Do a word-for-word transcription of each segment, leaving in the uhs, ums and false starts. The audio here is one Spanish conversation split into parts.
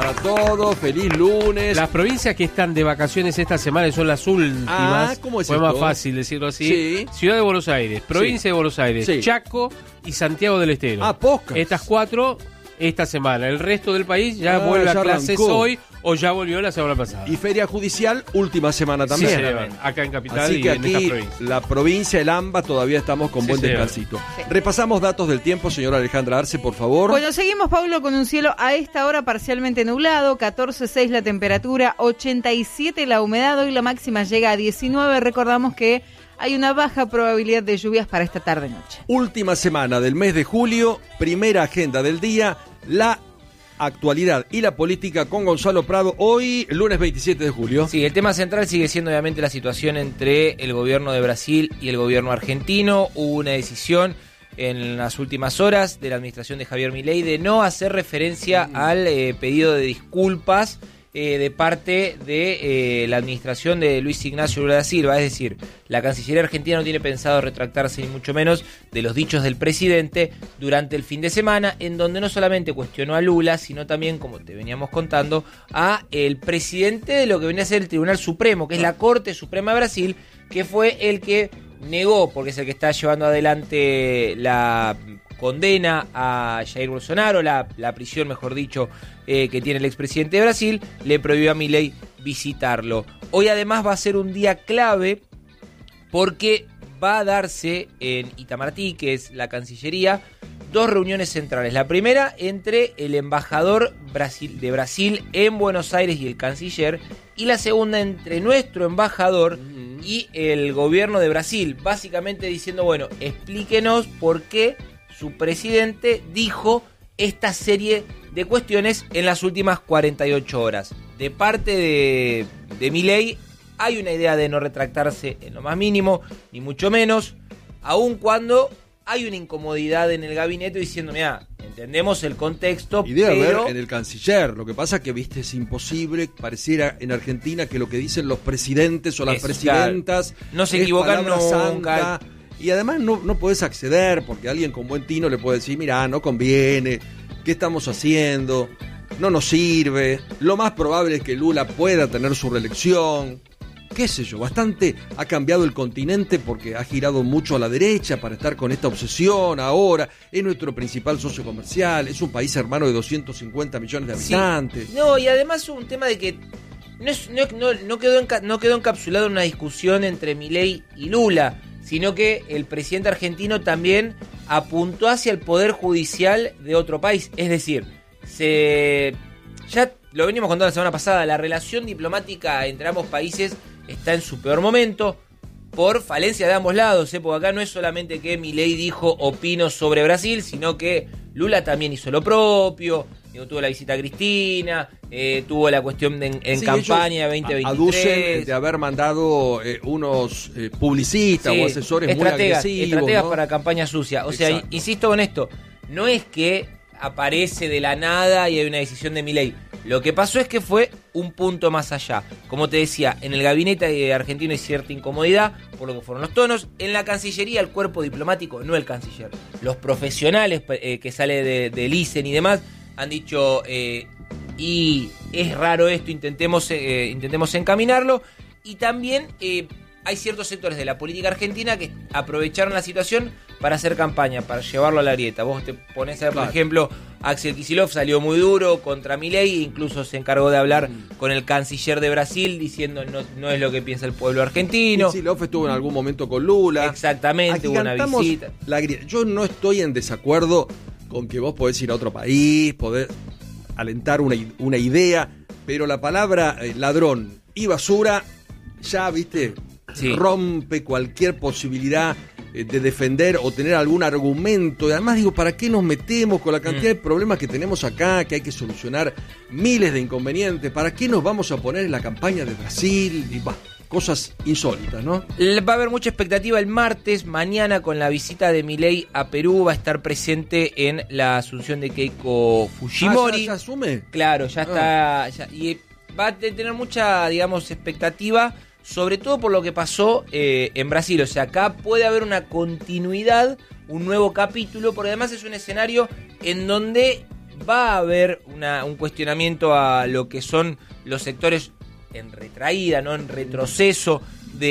para todos, feliz lunes. Las provincias que están de vacaciones esta semana y son las últimas, ah, ¿cómo es fue esto? más fácil decirlo así. Sí. Ciudad de Buenos Aires, provincia Sí. de Buenos Aires, Sí. Chaco y Santiago del Estero. Ah, pocas. Estas cuatro esta semana. El resto del país ya Ah, vuelve a ya clases arrancó. hoy o ya volvió la semana pasada. Y feria judicial, última semana también. Sí, señor. Acá en Capital Así y que en esta aquí, provincia. la provincia, el AMBA, todavía estamos con Sí, buen señor. descansito. Repasamos datos del tiempo, señora Alejandra Arce, por favor. Bueno, seguimos, Pablo, con un cielo a esta hora parcialmente nublado, catorce punto seis la temperatura, ochenta y siete la humedad, hoy la máxima llega a diecinueve. Recordamos que hay una baja probabilidad de lluvias para esta tarde-noche. Última semana del mes de julio, primera agenda del día, la actualidad y la política con Gonzalo Prado, hoy lunes veintisiete de julio. Sí, el tema central sigue siendo obviamente la situación entre el gobierno de Brasil y el gobierno argentino. Hubo una decisión en las últimas horas de la administración de Javier Milei de no hacer referencia mm. al eh, pedido de disculpas eh, de parte de eh, la administración de Luis Ignacio Lula da Silva. Es decir, la Cancillería argentina no tiene pensado retractarse ni mucho menos de los dichos del presidente durante el fin de semana, en donde no solamente cuestionó a Lula, sino también, como te veníamos contando, a el presidente de lo que venía a ser el Tribunal Supremo, que es la Corte Suprema de Brasil, que fue el que negó, porque es el que está llevando adelante la condena a Jair Bolsonaro, la, la prisión, mejor dicho, eh, que tiene el expresidente de Brasil, le prohibió a Milei visitarlo. Hoy además va a ser un día clave porque va a darse en Itamaraty, que es la Cancillería, dos reuniones centrales. La primera entre el embajador Brasil, de Brasil en Buenos Aires y el canciller, y la segunda entre nuestro embajador uh-huh. y el gobierno de Brasil, básicamente diciendo, bueno, explíquenos por qué su presidente dijo esta serie de cuestiones en las últimas cuarenta y ocho horas. De parte de, de Milei hay una idea de no retractarse en lo más mínimo, ni mucho menos, aun cuando hay una incomodidad en el gabinete diciendo, mira, entendemos el contexto, y debe pero... haber en el canciller. Lo que pasa que, viste, es imposible, pareciera en Argentina que lo que dicen los presidentes o las Eso, presidentas claro. No se es equivocan palabra nunca. santa. Y además no, no podés acceder, porque alguien con buen tino le puede decir, mira, no conviene, ¿qué estamos haciendo? No nos sirve. Lo más probable es que Lula pueda tener su reelección. Qué sé yo, bastante ha cambiado el continente porque ha girado mucho a la derecha para estar con esta obsesión ahora. Es nuestro principal socio comercial, es un país hermano de doscientos cincuenta millones de habitantes. Sí. No, y además un tema de que no, es, no, no, no, quedó enca, no quedó encapsulado en una discusión entre Milei y Lula, sino que el presidente argentino también apuntó hacia el poder judicial de otro país. Es decir, se ya lo venimos contando la semana pasada, la relación diplomática entre ambos países está en su peor momento por falencia de ambos lados, ¿eh? Porque acá no es solamente que Milei dijo opino sobre Brasil, sino que Lula también hizo lo propio, digo, tuvo la visita a Cristina, eh, tuvo la cuestión de, en, en sí, campaña veinte veintitrés. Aducen de haber mandado eh, unos eh, publicistas sí, o asesores estrategas, muy agresivos. Estrategas ¿no? para campaña sucia. O Exacto. sea, insisto con esto, no es que aparece de la nada y hay una decisión de Milei. Lo que pasó es que fue un punto más allá. Como te decía, en el gabinete argentino hay cierta incomodidad por lo que fueron los tonos. En la Cancillería, el cuerpo diplomático, no el canciller, los profesionales eh, que sale de, del I S E N y demás, han dicho, eh, y es raro esto, intentemos, eh, intentemos encaminarlo. Y también eh, hay ciertos sectores de la política argentina que aprovecharon la situación para hacer campaña, para llevarlo a la grieta. Vos te pones a ver, claro. por ejemplo, Axel Kicillof salió muy duro contra Milei, incluso se encargó de hablar mm. con el canciller de Brasil diciendo no, no es lo que piensa el pueblo argentino. Kicillof estuvo en algún momento con Lula. Exactamente, hubo una visita. La grieta. Yo no estoy en desacuerdo con que vos podés ir a otro país, podés alentar una, una idea, pero la palabra eh, ladrón y basura ya, viste, sí. rompe cualquier posibilidad de defender o tener algún argumento. Y además digo, ¿para qué nos metemos con la cantidad mm. de problemas que tenemos acá, que hay que solucionar miles de inconvenientes? ¿Para qué nos vamos a poner en la campaña de Brasil? Y bah, cosas insólitas, ¿no? Va a haber mucha expectativa el martes, mañana, con la visita de Milei a Perú. Va a estar presente en la asunción de Keiko Fujimori. Ah, ¿ya, ya asume? Claro, ya ah. está. Ya, y va a tener mucha, digamos, expectativa, sobre todo por lo que pasó eh, en Brasil. O sea, acá puede haber una continuidad, un nuevo capítulo, porque además es un escenario en donde va a haber una, un cuestionamiento a lo que son los sectores en retraída, no en retroceso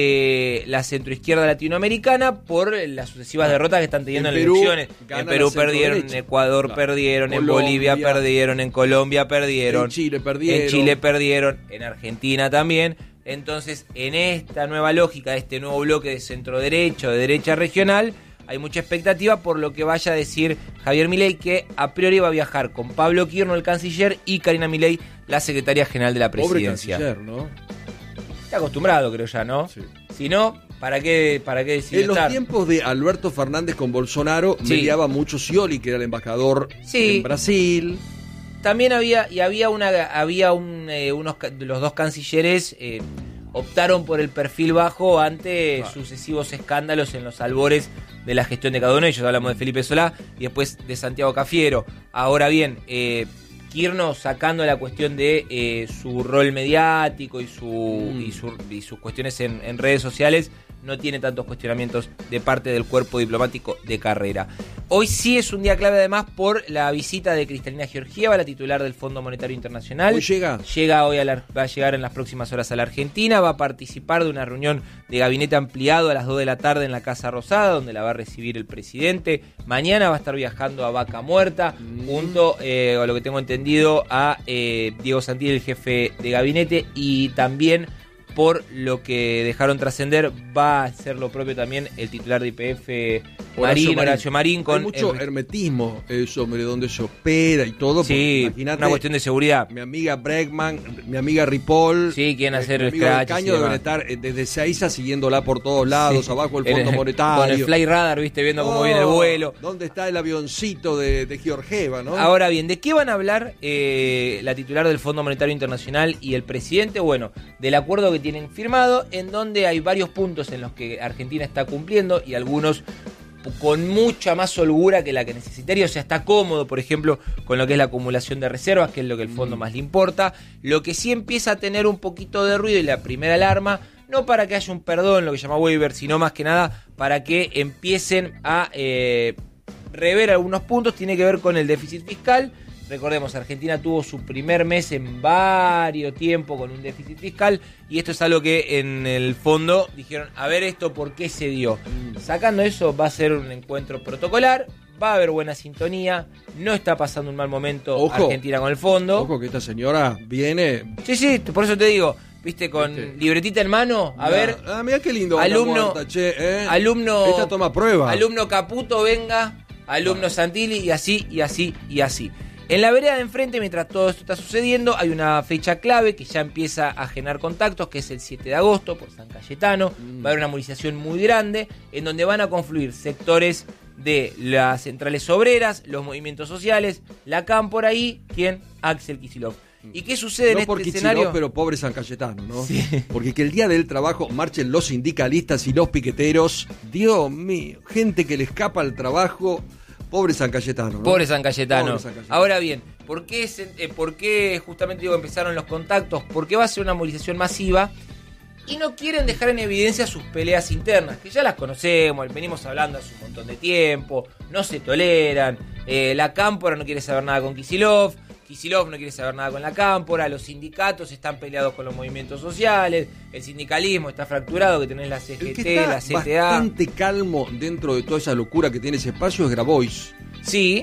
de la centroizquierda latinoamericana por las sucesivas derrotas que están teniendo en, en Perú, elecciones. En Perú perdieron, en Ecuador claro. perdieron, Colombia, en Bolivia perdieron, en Colombia perdieron, en Chile perdieron, en Chile perdieron, en Argentina también. Entonces, en esta nueva lógica, este nuevo bloque de centro-derecha o de derecha regional, hay mucha expectativa por lo que vaya a decir Javier Milei, que a priori va a viajar con Pablo Kirno, el canciller, y Karina Milei, la secretaria general de la presidencia. Pobre canciller, ¿no? Está acostumbrado, creo ya, ¿no? Sí. Si no, ¿para qué, para qué decir En los estar? tiempos de Alberto Fernández con Bolsonaro, sí. mediaba mucho Scioli, que era el embajador sí. en Brasil. También había, y había una, había un, eh, unos, los dos cancilleres eh, optaron por el perfil bajo ante claro. sucesivos escándalos en los albores de la gestión de cada uno de ellos. Hablamos de Felipe Solá y después de Santiago Cafiero. Ahora bien, eh, Kirno, sacando la cuestión de eh, su rol mediático y, su, mm. y, su, y sus cuestiones en, en redes sociales, no tiene tantos cuestionamientos de parte del cuerpo diplomático de carrera. Hoy sí es un día clave además por la visita de Cristalina Georgieva, la titular del Fondo Monetario Internacional. ¿Hoy llega? Llega hoy, a la, va a llegar en las próximas horas a la Argentina, va a participar de una reunión de gabinete ampliado a las dos de la tarde en la Casa Rosada, donde la va a recibir el presidente. Mañana va a estar viajando a Vaca Muerta, mm. junto, eh, a lo que tengo entendido, a eh, Diego Santilli, el jefe de gabinete, y también, por lo que dejaron trascender, va a hacer lo propio también el titular de I P F, Marín, Horacio, Horacio Marín. Con Hay mucho el... hermetismo eh, sobre dónde se opera y todo. Sí, una cuestión de seguridad. Mi amiga Bregman, mi amiga Ripoll. Sí, quieren hacer eh, el Caño deben estar eh, desde Seiza siguiéndola por todos lados, sí. abajo el Fondo el, Monetario. Con el Fly Radar, viste, viendo oh, cómo viene el vuelo. ¿Dónde está el avioncito de, de Georgieva, no? Ahora bien, ¿de qué van a hablar eh, la titular del Fondo Monetario Internacional y el presidente? Bueno, del acuerdo que tienen firmado, en donde hay varios puntos en los que Argentina está cumpliendo y algunos con mucha más holgura que la que necesitaría, o sea, está cómodo, por ejemplo, con lo que es la acumulación de reservas, que es lo que el fondo más le importa. Lo que sí empieza a tener un poquito de ruido y la primera alarma, no para que haya un perdón, lo que llama waiver, sino más que nada para que empiecen a eh, rever algunos puntos, tiene que ver con el déficit fiscal. Recordemos, Argentina tuvo su primer mes en varios tiempo con un déficit fiscal y esto es algo que en el fondo dijeron, a ver esto por qué se dio. Sacando eso va a ser un encuentro protocolar, va a haber buena sintonía, no está pasando un mal momento ojo, Argentina con el fondo. Ojo que esta señora viene... Sí, sí, por eso te digo, viste, con este. libretita en mano, a ah, ver... Ah, mira qué lindo. Alumno, muerta, che, ¿eh? alumno... Esta toma prueba. Alumno Caputo, venga, alumno ah. Santilli y así, y así, y así. En la vereda de enfrente, mientras todo esto está sucediendo, hay una fecha clave que ya empieza a generar contactos, que es el siete de agosto, por San Cayetano. Mm. Va a haber una movilización muy grande, en donde van a confluir sectores de las centrales obreras, los movimientos sociales, la C A M por ahí, ¿quién? Axel Kicillof. ¿Y qué sucede no en por este Kicillof, escenario? Pero pobre San Cayetano, ¿no? Sí. Porque que el día del trabajo marchen los sindicalistas y los piqueteros, Dios mío, gente que le escapa al trabajo... Pobre San Cayetano, ¿no? Pobre San Cayetano. Pobre San Cayetano. Ahora bien, ¿por qué, eh, ¿por qué justamente digo empezaron los contactos? Porque va a ser una movilización masiva y no quieren dejar en evidencia sus peleas internas, que ya las conocemos, venimos hablando hace un montón de tiempo, no se toleran, eh, la Cámpora no quiere saber nada con Kicillof, Kicillof no quiere saber nada con la Cámpora, los sindicatos están peleados con los movimientos sociales, el sindicalismo está fracturado, que tenés la C G T, la C T A. Bastante calmo dentro de toda esa locura que tiene ese espacio es Grabois. Sí,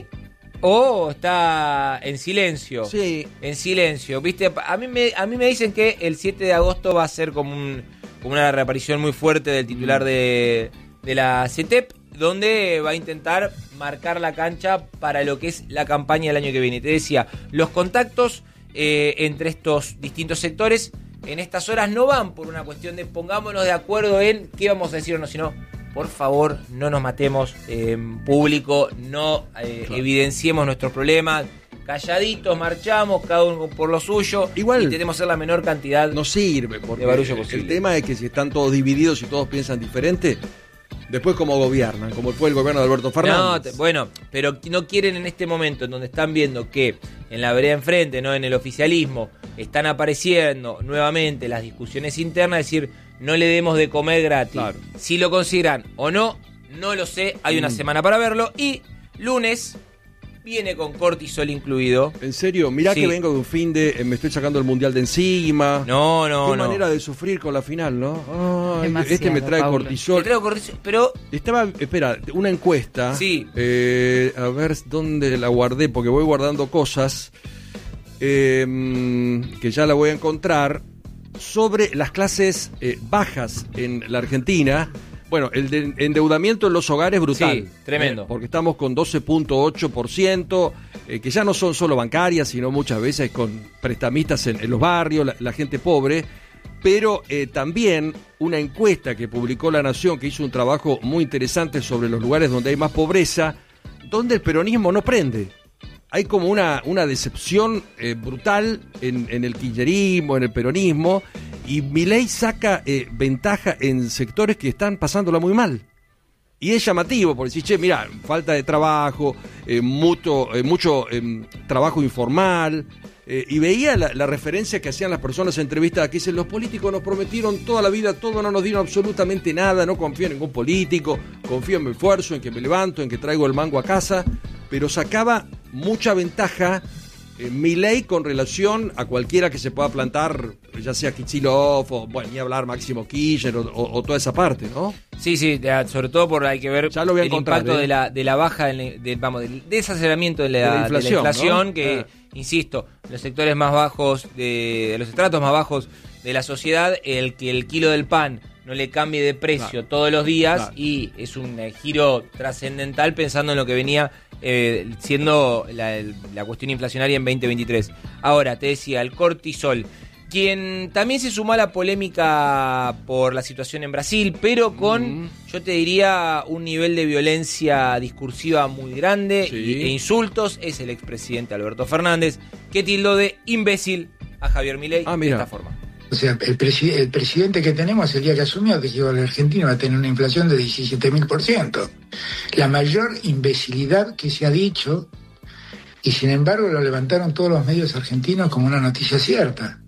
o está en silencio. Sí. En silencio, ¿viste? A mí me, a mí me dicen que el siete de agosto va a ser como, un, como una reaparición muy fuerte del titular de, de la C E T E P, donde va a intentar marcar la cancha para lo que es la campaña del año que viene. Te decía, los contactos eh, entre estos distintos sectores en estas horas no van por una cuestión de pongámonos de acuerdo en qué vamos a decir o no, sino por favor no nos matemos en público, no eh, claro. evidenciemos nuestros problemas, calladitos marchamos, cada uno por lo suyo. Igual intentemos hacer la menor cantidad no sirve porque de barullo posible. El tema es que si están todos divididos y todos piensan diferente, después cómo gobiernan, como fue el gobierno de Alberto Fernández. No, te, bueno, pero no quieren en este momento en donde están viendo que en la vereda enfrente, no en el oficialismo, están apareciendo nuevamente las discusiones internas, es decir, no le demos de comer gratis. Claro. Si lo consideran o no, no lo sé, hay una mm. semana para verlo. Y lunes, viene con cortisol incluido. En serio, mirá Sí. que vengo de un fin de, eh, me estoy sacando el mundial de encima. No, no, Qué no. manera de sufrir con la final, ¿no? Ay, Demasiado, este me trae Paulo. Te cortisol. traigo cortisol, pero Estaba, espera, una encuesta. Sí. Eh, a ver dónde la guardé, porque voy guardando cosas eh, que ya la voy a encontrar, sobre las clases eh, bajas en la Argentina. Bueno, el de endeudamiento en los hogares brutal. Sí, tremendo. Eh, porque estamos con doce punto ocho por ciento, eh, que ya no son solo bancarias, sino muchas veces con prestamistas en, en los barrios, la, la gente pobre. Pero eh, también una encuesta que publicó La Nación, que hizo un trabajo muy interesante sobre los lugares donde hay más pobreza, donde el peronismo no prende. Hay como una, una decepción eh, brutal en, en el kirchnerismo, en el peronismo, y Milei saca eh, ventaja en sectores que están pasándola muy mal. Y es llamativo, porque decís, che, mira, falta de trabajo, eh, mucho, eh, mucho eh, trabajo informal. Eh, y veía la, la referencia que hacían las personas entrevistadas, que dicen, los políticos nos prometieron toda la vida todo, no nos dieron absolutamente nada, no confío en ningún político, confío en mi esfuerzo, en que me levanto, en que traigo el mango a casa, pero sacaba mucha ventaja eh, Milei con relación a cualquiera que se pueda plantar, ya sea Kicillof o, bueno, ni hablar Máximo Kirchner o, o, o toda esa parte, ¿no? sí, sí, de- sobre todo por hay que ver Ya lo voy a el encontrar, impacto ¿eh? de la de la baja, en el- de, vamos, del desaceleramiento de la, De la de la inflación, inflación, ¿no? que, Ah. insisto, los sectores más bajos, de, de los estratos más bajos de la sociedad, el que el kilo del pan no le cambie de precio Claro. todos los días, Claro. y es un eh, giro trascendental pensando en lo que venía eh, siendo la, el- la cuestión inflacionaria en veinte veintitrés. Ahora, te decía, el cortisol, quien también se sumó a la polémica por la situación en Brasil, pero con, Mm. yo te diría, un nivel de violencia discursiva muy grande Sí. y- e insultos, es el expresidente Alberto Fernández, que tildó de imbécil a Javier Milei Ah, de mira. esta forma. O sea, el, presi- el presidente que tenemos el día que asumió que llegó a la Argentina va a tener una inflación de diecisiete mil por ciento. La mayor imbecilidad que se ha dicho, y sin embargo lo levantaron todos los medios argentinos como una noticia cierta.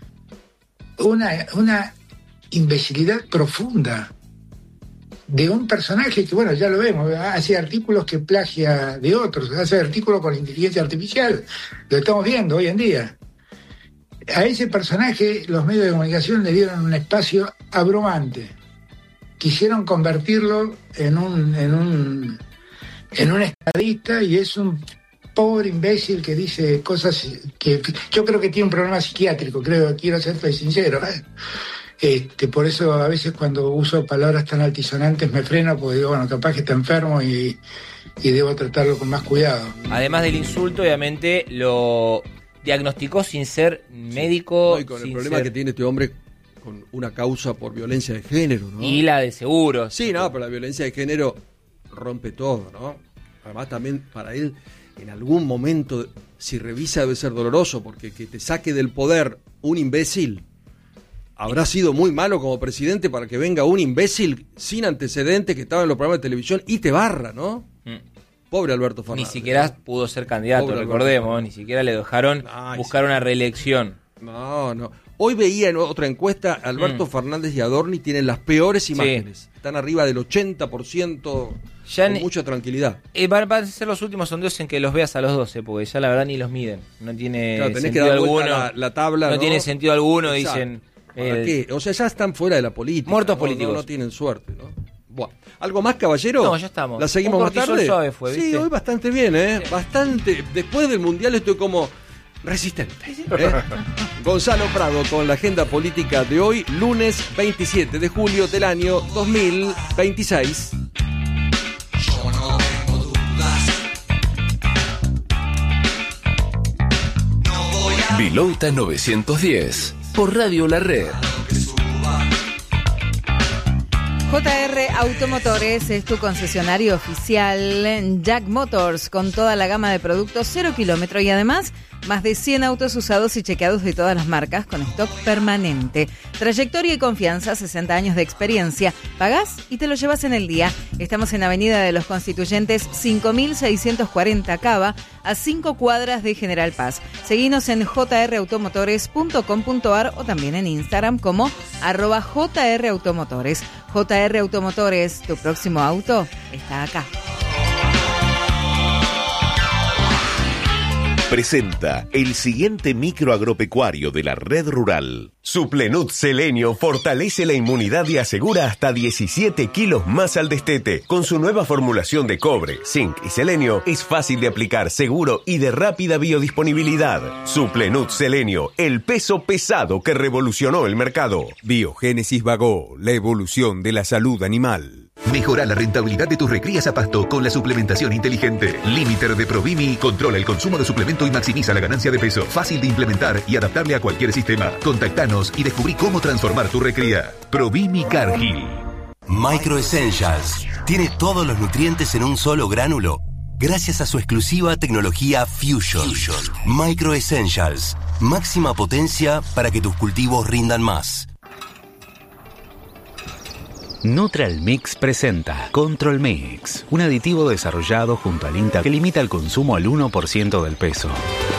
Una, una imbecilidad profunda de un personaje que, bueno, ya lo vemos, hace artículos que plagia de otros, hace artículos con inteligencia artificial, lo estamos viendo hoy en día. A ese personaje los medios de comunicación le dieron un espacio abrumante. Quisieron convertirlo en un, en un, en un estadista, y es un pobre imbécil que dice cosas que yo creo que tiene un problema psiquiátrico, creo, quiero serte sincero, ¿eh? Este, por eso a veces cuando uso palabras tan altisonantes me freno, porque digo, bueno, capaz que está enfermo y, y debo tratarlo con más cuidado. Además del insulto, obviamente lo diagnosticó sin ser médico, No, y con el sin problema ser- que tiene este hombre con una causa por violencia de género, ¿no? y la de seguros. Sí, no, pero la violencia de género rompe todo, ¿no? Además también para él, en algún momento, si revisa, debe ser doloroso, porque que te saque del poder un imbécil, habrá sido muy malo como presidente para que venga un imbécil sin antecedentes que estaba en los programas de televisión y te barra, ¿no? Mm. Pobre Alberto Ni Fernández. siquiera pudo ser candidato, Pobre Alberto recordemos, Fernández. ni siquiera le dejaron Ay, buscar sí. una reelección. No, no. Hoy veía en otra encuesta, Alberto Mm. Fernández y Adorni tienen las peores imágenes. Están arriba del ochenta por ciento, Ya con ni- mucha tranquilidad. Eh, van, van a ser los últimos sondeos en que los veas a los doce, porque ya la verdad ni los miden. No tiene Claro, tenés que sentido dar vuelta alguno. la, la tabla, no, ¿no? tiene sentido alguno, Exacto. dicen. ¿Para eh, qué? O sea, ya están fuera de la política. Muertos ¿no? políticos. No, no tienen suerte, ¿no? Buah. ¿Algo más, caballero? No, ya estamos. ¿La seguimos Un más cortisol tarde? suave fue, sí, ¿viste? hoy bastante bien, ¿eh? Bastante. Después del Mundial estoy como resistente. ¿eh? Gonzalo Prado con la agenda política de hoy, lunes veintisiete de julio del año dos mil veintiséis. Yo no tengo dudas. No voy a Vilauta novecientos diez por Radio La Red. lo que suba. J R Automotores es tu concesionario oficial. Jack Motors, con toda la gama de productos cero kilómetro y además más de cien autos usados y chequeados de todas las marcas con stock permanente. Trayectoria y confianza, sesenta años de experiencia. Pagás y te lo llevas en el día. Estamos en Avenida de los Constituyentes cinco mil seiscientos cuarenta Cava, a cinco cuadras de General Paz. Seguinos en j r automotores punto com punto a r o también en Instagram como arroba j r automotores. J R Automotores, tu próximo auto está acá. presenta el siguiente micro agropecuario de la red rural. Suplenut Selenio fortalece la inmunidad y asegura hasta diecisiete kilos más al destete. Con su nueva formulación de cobre, zinc y selenio, es fácil de aplicar, seguro y de rápida biodisponibilidad. Suplenut Selenio, el peso pesado que revolucionó el mercado. Biogénesis Bagó, la evolución de la salud animal. Mejora la rentabilidad de tus recrías a pasto con la suplementación inteligente. Limiter de Provimi controla el consumo de suplemento y maximiza la ganancia de peso. Fácil de implementar y adaptable a cualquier sistema. Contactanos y descubrí cómo transformar tu recría. Provimi Cargill. Micro Essentials tiene todos los nutrientes en un solo gránulo gracias a su exclusiva tecnología Fusion. Fusion. Micro Essentials, máxima potencia para que tus cultivos rindan más. Neutral Mix presenta Control Mix, un aditivo desarrollado junto al INTA que limita el consumo al uno por ciento del peso.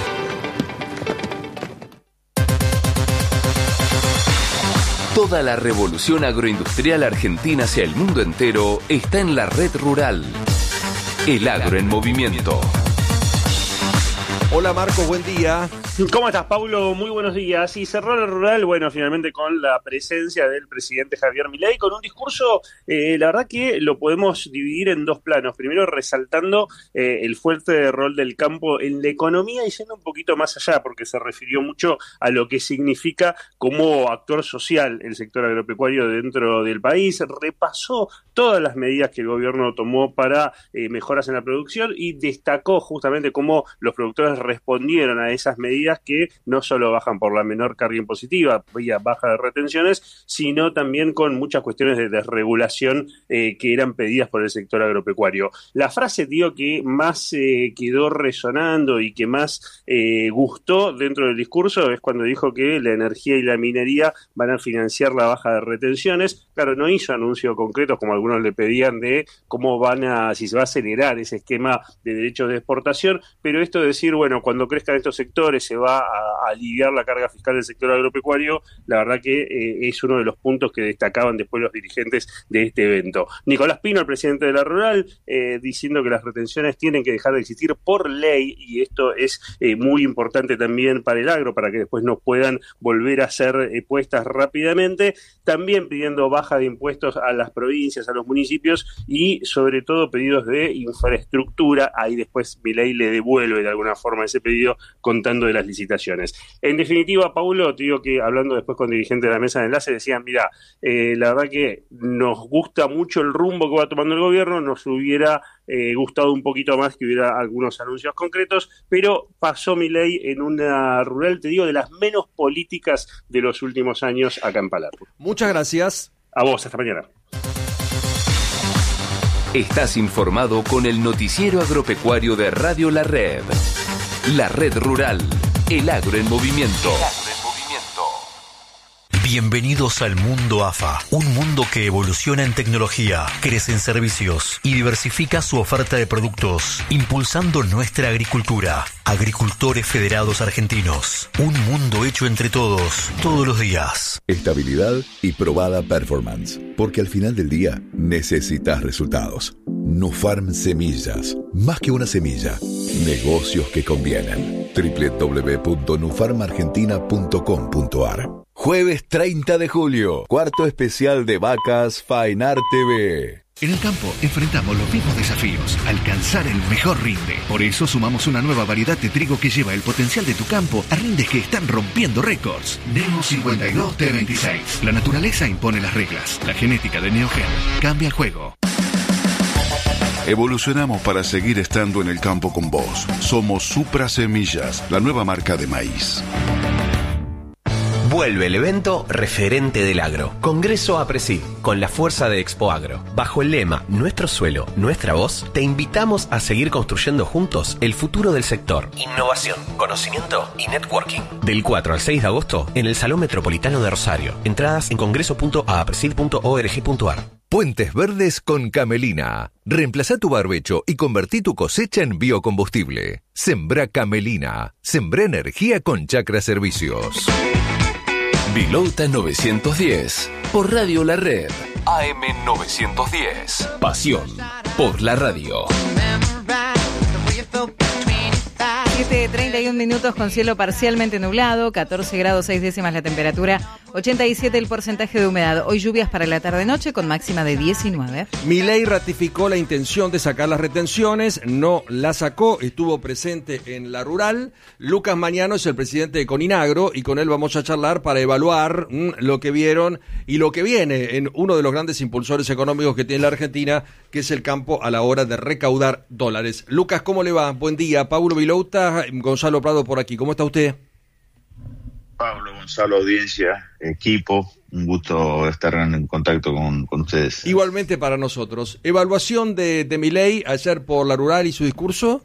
Toda la revolución agroindustrial argentina hacia el mundo entero está en la red rural. El agro en movimiento. Hola Marco, buen día. ¿Cómo estás, Paulo? Muy buenos días. Y cerró la rural, bueno, finalmente con la presencia del presidente Javier Milei, con un discurso, eh, la verdad que lo podemos dividir en dos planos. Primero, resaltando eh, el fuerte rol del campo en la economía y yendo un poquito más allá, porque se refirió mucho a lo que significa como actor social el sector agropecuario dentro del país. Repasó todas las medidas que el gobierno tomó para eh, mejoras en la producción y destacó justamente cómo los productores respondieron a esas medidas que no solo bajan por la menor carga impositiva, vía baja de retenciones, sino también con muchas cuestiones de desregulación eh, que eran pedidas por el sector agropecuario. La frase, tío, que más eh, quedó resonando y que más eh, gustó dentro del discurso es cuando dijo que la energía y la minería van a financiar la baja de retenciones. Claro, no hizo anuncios concretos como algunos le pedían de cómo van a, si se va a acelerar ese esquema de derechos de exportación, pero esto de decir, bueno, cuando crezcan estos sectores se va a aliviar la carga fiscal del sector agropecuario, la verdad que eh, es uno de los puntos que destacaban después los dirigentes de este evento. Nicolás Pino, el presidente de la rural, eh, diciendo que las retenciones tienen que dejar de existir por ley, y esto es eh, muy importante también para el agro, para que después no puedan volver a ser eh, puestas rápidamente. También pidiendo baja de impuestos a las provincias, a los municipios y sobre todo pedidos de infraestructura. Ahí después Milei le devuelve de alguna forma ese pedido contando de las licitaciones. En definitiva, Paulo, te digo que hablando después con dirigentes de la mesa de enlace, decían, mira, eh, la verdad que nos gusta mucho el rumbo que va tomando el gobierno, nos hubiera eh, gustado un poquito más que hubiera algunos anuncios concretos, pero pasó Milei en una rural, te digo, de las menos políticas de los últimos años acá en Palermo. Muchas gracias. A vos, hasta mañana. Estás informado con el noticiero agropecuario de Radio La Red. La red rural. El agro en movimiento. Bienvenidos al mundo A F A, un mundo que evoluciona en tecnología, crece en servicios y diversifica su oferta de productos, impulsando nuestra agricultura. Agricultores Federados Argentinos, un mundo hecho entre todos, todos los días. Estabilidad y probada performance, porque al final del día necesitas resultados. Nufarm Semillas, más que una semilla, negocios que convienen. doble u doble u doble u punto nufarm argentina punto com punto a r. Jueves treinta de julio, cuarto especial de vacas Fainar T V. En el campo enfrentamos los mismos desafíos, alcanzar el mejor rinde. Por eso sumamos una nueva variedad de trigo que lleva el potencial de tu campo a rindes que están rompiendo récords. Neo cincuenta y dos T veintiséis. La naturaleza impone las reglas. La genética de Neogen cambia el juego. Evolucionamos para seguir estando en el campo con vos. Somos Supra Semillas, la nueva marca de maíz. Vuelve el evento referente del agro. Congreso APRESID, con la fuerza de Expo Agro. Bajo el lema Nuestro suelo, nuestra voz, te invitamos a seguir construyendo juntos el futuro del sector. Innovación, conocimiento y networking. Del cuatro al seis de agosto en el Salón Metropolitano de Rosario. Entradas en congreso punto apresid punto org punto a r. Puentes Verdes con Camelina. Reemplazá tu barbecho y convertí tu cosecha en biocombustible. Sembrá Camelina. Sembrá energía con Chacra Servicios. Vilota novecientos diez. Por Radio La Red. A M novecientos diez. Pasión por la radio. diecisiete, treinta y un minutos con cielo parcialmente nublado, catorce grados seis décimas la temperatura, ochenta y siete el porcentaje de humedad. Hoy lluvias para la tarde-noche con máxima de diecinueve. Milei ratificó la intención de sacar las retenciones, no la sacó, estuvo presente en la rural. Lucas Mañano es el presidente de Coninagro y con él vamos a charlar para evaluar mmm, lo que vieron y lo que viene en uno de los grandes impulsores económicos que tiene la Argentina, que es el campo a la hora de recaudar dólares. Lucas, ¿cómo le va? Buen día. Paulo Vilouta, Gonzalo Prado por aquí. ¿Cómo está usted? Pablo, Gonzalo, audiencia, equipo, un gusto estar en contacto con, con ustedes. Igualmente para nosotros. ¿Evaluación de, de Milei ayer por la rural y su discurso?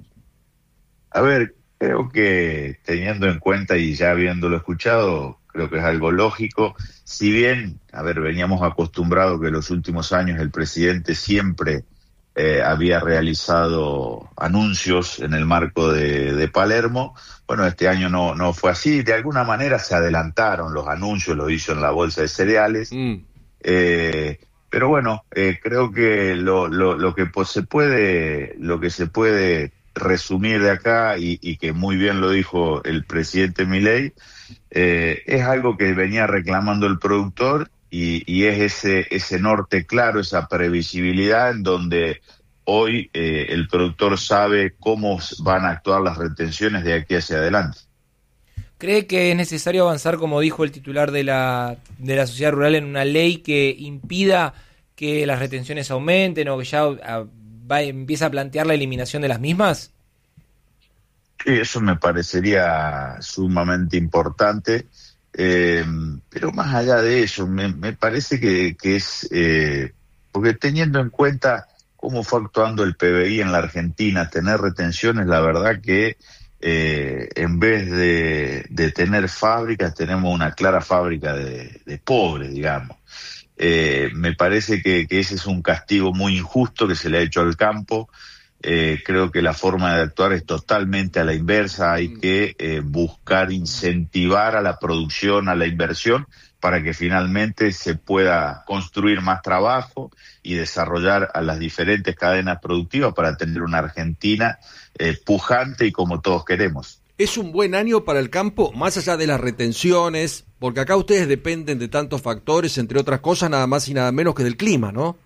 A ver, creo que teniendo en cuenta y ya habiéndolo escuchado, creo que es algo lógico. Si bien, a ver, veníamos acostumbrados que en los últimos años el presidente siempre eh, había realizado anuncios en el marco de, de Palermo, bueno, este año no, no fue así. De alguna manera se adelantaron los anuncios, lo hizo en la bolsa de cereales. Mm. Eh, pero bueno, eh, creo que lo, lo, lo que pues, se puede, lo que se puede resumir de acá y, y que muy bien lo dijo el presidente Milei, eh, es algo que venía reclamando el productor y, y es ese, ese norte claro, esa previsibilidad en donde hoy eh, el productor sabe cómo van a actuar las retenciones de aquí hacia adelante. ¿Cree que es necesario avanzar, como dijo el titular de la, de la sociedad rural, en una ley que impida que las retenciones aumenten o que ya a, va, empieza a plantear la eliminación de las mismas? Sí, eso me parecería sumamente importante, eh, pero más allá de eso, me, me parece que, que es, eh, porque teniendo en cuenta cómo fue actuando el P B I en la Argentina, tener retenciones, la verdad que eh, en vez de, de tener fábricas, tenemos una clara fábrica de, de pobres, digamos. Eh, me parece que, que ese es un castigo muy injusto que se le ha hecho al campo. Eh, creo que la forma de actuar es totalmente a la inversa. Hay que eh, buscar incentivar a la producción, a la inversión, para que finalmente se pueda construir más trabajo y desarrollar a las diferentes cadenas productivas para tener una Argentina eh, pujante y como todos queremos. ¿Es un buen año para el campo, más allá de las retenciones? Porque acá ustedes dependen de tantos factores, entre otras cosas, nada más y nada menos que del clima, ¿no?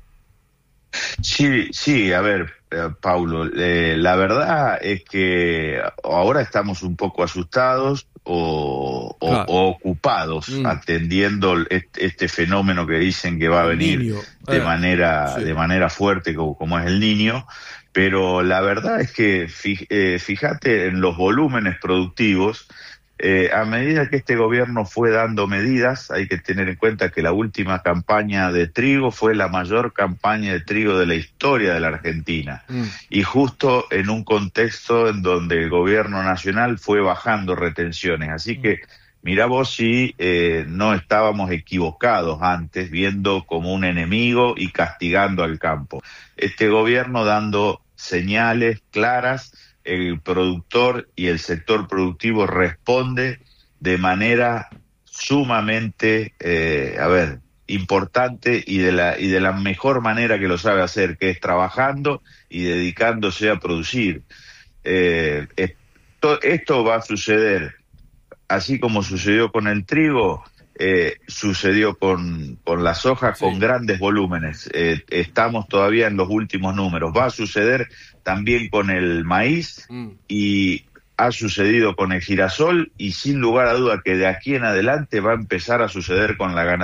Sí, sí, a ver, eh, Paulo, eh, la verdad es que ahora estamos un poco asustados o, o, claro. o ocupados mm. atendiendo este, este fenómeno que dicen que va a venir Niño. de eh, manera sí. de manera fuerte como, como es el Niño, pero la verdad es que fij, eh, fíjate en los volúmenes productivos. Eh, a medida que este gobierno fue dando medidas, hay que tener en cuenta que la última campaña de trigo fue la mayor campaña de trigo de la historia de la Argentina. Mm. Y justo en un contexto en donde el gobierno nacional fue bajando retenciones. Así mm. que mirá vos si eh, no estábamos equivocados antes, viendo como un enemigo y castigando al campo. Este gobierno dando señales claras, el productor y el sector productivo responde de manera sumamente, eh, a ver, importante y de la y de la mejor manera que lo sabe hacer, que es trabajando y dedicándose a producir. Eh, esto, esto va a suceder, así como sucedió con el trigo, eh, sucedió con, con la soja, sí. con grandes volúmenes. Eh, estamos todavía en los últimos números. Va a suceder también con el maíz mm. y ha sucedido con el girasol y sin lugar a duda que de aquí en adelante va a empezar a suceder con la ganadería.